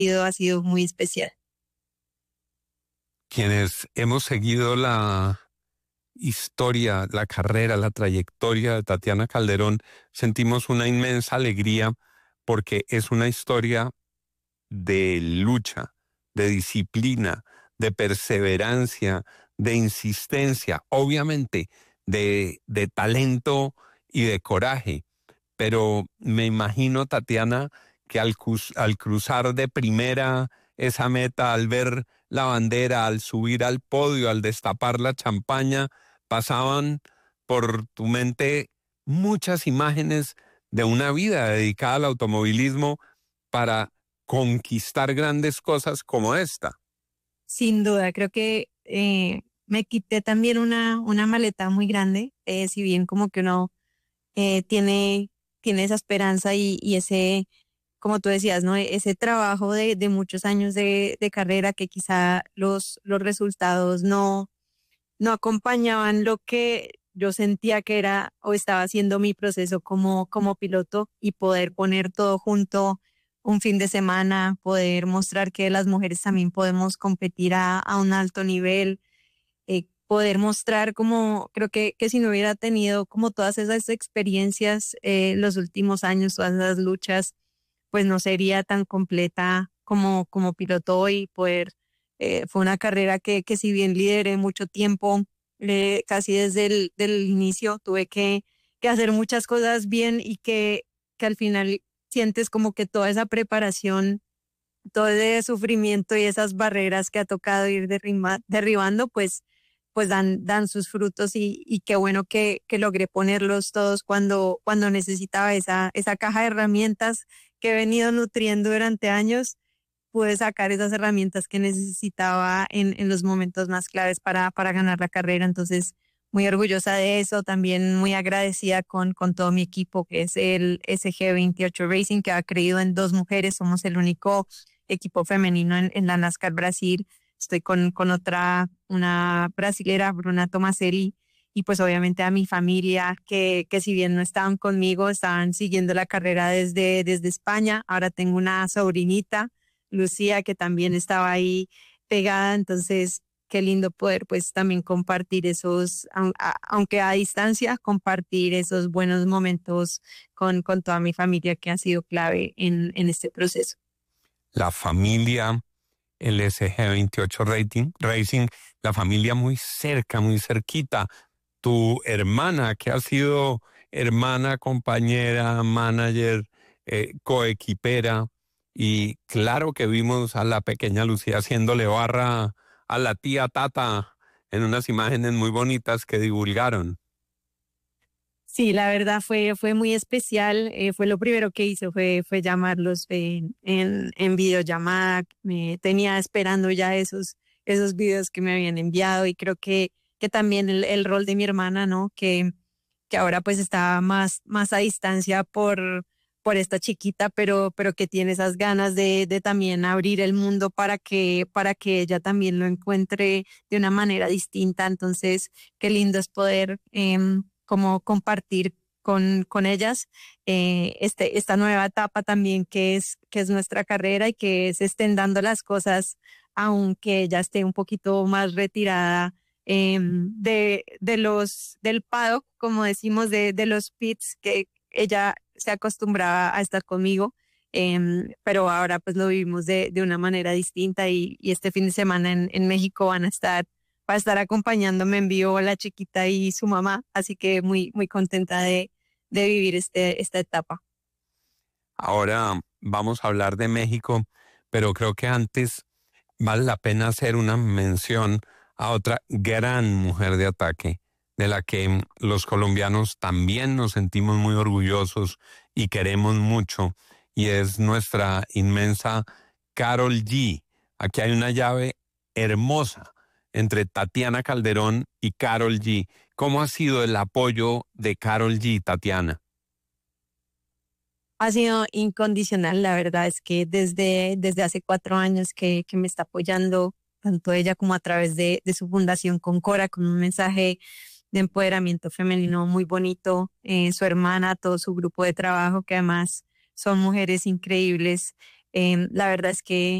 ha sido muy especial. Quienes hemos seguido la historia, la carrera, la trayectoria de Tatiana Calderón, sentimos una inmensa alegría porque es una historia de lucha, de disciplina, de perseverancia, de insistencia, obviamente de talento y de coraje. Pero me imagino, Tatiana, que al cruzar de primera esa meta, al ver la bandera, al subir al podio, al destapar la champaña, pasaban por tu mente muchas imágenes de una vida dedicada al automovilismo para conquistar grandes cosas como esta. Sin duda, creo que me quité también una maleta muy grande, si bien como que uno tiene esa esperanza y ese, como tú decías, ¿no? Ese trabajo de muchos años de carrera que quizá los resultados no acompañaban lo que yo sentía que era o estaba haciendo mi proceso como piloto y poder poner todo junto un fin de semana, poder mostrar que las mujeres también podemos competir a un alto nivel, poder mostrar como, creo que si no hubiera tenido como todas esas experiencias los últimos años, todas esas luchas, pues no sería tan completa como piloto hoy, poder, fue una carrera que si bien lideré mucho tiempo, casi desde del inicio, tuve que hacer muchas cosas bien y que al final sientes como que toda esa preparación, todo ese sufrimiento y esas barreras que ha tocado ir derribando, pues dan sus frutos y qué bueno que logré ponerlos todos cuando necesitaba esa caja de herramientas que he venido nutriendo durante años, pude sacar esas herramientas que necesitaba en los momentos más claves para ganar la carrera. Entonces, muy orgullosa de eso, también muy agradecida con todo mi equipo, que es el SG28 Racing, que ha creído en dos mujeres. Somos el único equipo femenino en la NASCAR Brasil. Estoy con otra, una brasilera, Bruna Tomaselli, y pues obviamente a mi familia, que si bien no estaban conmigo, estaban siguiendo la carrera desde España. Ahora tengo una sobrinita, Lucía, que también estaba ahí pegada. Entonces qué lindo poder pues también compartir esos, aunque a distancia, compartir esos buenos momentos con toda mi familia que ha sido clave en este proceso. La familia, el SG28 Racing, la familia muy cerca, muy cerquita. Tu hermana, que ha sido hermana, compañera, manager, coequipera, y claro que vimos a la pequeña Lucía haciéndole barra a la tía Tata en unas imágenes muy bonitas que divulgaron. Sí, la verdad fue muy especial. Fue lo primero que hice, fue llamarlos en videollamada. Me tenía esperando ya esos videos que me habían enviado y creo que también el rol de mi hermana, ¿no? Que ahora pues está más a distancia por esta chiquita, pero que tiene esas ganas de también abrir el mundo para que ella también lo encuentre de una manera distinta. Entonces, qué lindo es poder como compartir con ellas esta nueva etapa también que es nuestra carrera y que se estén dando las cosas, aunque ella esté un poquito más retirada del paddock, como decimos, de los pits, que ella se acostumbraba a estar conmigo, pero ahora pues lo vivimos de una manera distinta y este fin de semana en México va a estar acompañándome en vivo la chiquita y su mamá, así que muy contenta de vivir esta etapa. Ahora vamos a hablar de México, pero creo que antes vale la pena hacer una mención a otra gran mujer de ataque, de la que los colombianos también nos sentimos muy orgullosos y queremos mucho, y es nuestra inmensa Karol G. Aquí hay una llave hermosa entre Tatiana Calderón y Karol G. ¿Cómo ha sido el apoyo de Karol G, Tatiana? Ha sido incondicional, la verdad es que desde hace 4 años que me está apoyando, tanto ella como a través de su fundación Concora, con un mensaje de empoderamiento femenino muy bonito, su hermana, todo su grupo de trabajo, que además son mujeres increíbles, La verdad es que